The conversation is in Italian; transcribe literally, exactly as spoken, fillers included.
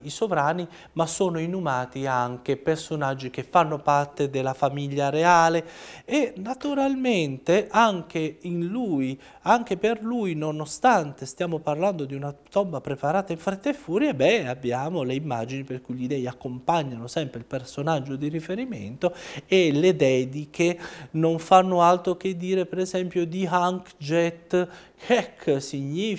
i sovrani, ma sono inumati anche personaggi che fanno parte della famiglia reale e naturalmente anche in lui, anche per lui, nonostante stiamo parlando di una tomba preparata in fretta e furia, beh, abbiamo le immagini per cui gli dei accompagnano sempre il personaggio di riferimento e le dediche non fanno altro che dire, per esempio, di Ankh Jet, Hek significa